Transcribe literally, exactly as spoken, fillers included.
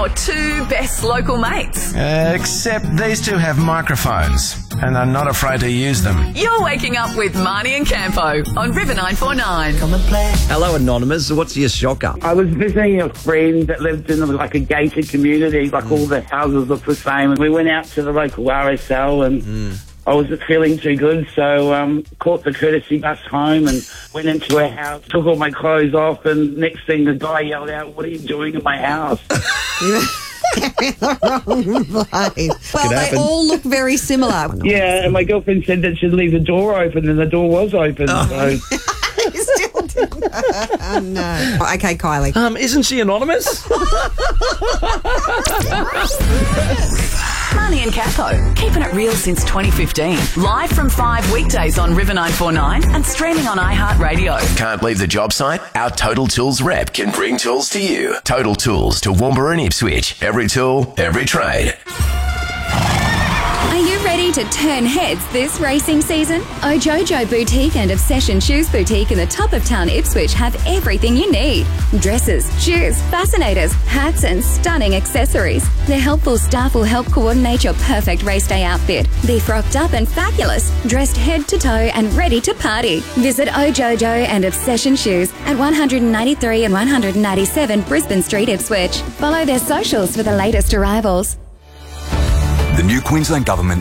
your two best local mates. Uh, except these two have microphones and are not afraid to use them. You're waking up with Marnie and Campo on River nine four nine. Come and play. Hello, Anonymous. What's your shocker? I was visiting a friend that lived in like a gated community, like all the houses look the same. And we went out to the local R S L and mm. I wasn't feeling too good, so um, caught the courtesy bus home and went into a house, took all my clothes off, and next thing the guy yelled out, "What are you doing in my house?" in the wrong place. Well, they happen. all look very similar. Yeah, and my girlfriend said that she'd leave the door open, and the door was open. Oh. So. Still didn't. Oh, no. Okay, Kylie. Um, isn't she anonymous? Marnie and Capo, keeping it real since twenty fifteen. Live from five weekdays on River nine four nine and streaming on iHeartRadio. Can't leave the job site? Our Total Tools rep can bring tools to you. Total Tools to Toowoomba and Ipswich. Every tool, every trade. Are you ready to turn heads this racing season? Ojojo Boutique and Obsession Shoes Boutique in the top of town Ipswich have everything you need. Dresses, shoes, fascinators, hats and stunning accessories. Their helpful staff will help coordinate your perfect race day outfit. Be frocked up and fabulous, dressed head to toe and ready to party. Visit Ojojo and Obsession Shoes at one ninety-three and one ninety-seven Brisbane Street, Ipswich. Follow their socials for the latest arrivals. The new Queensland Government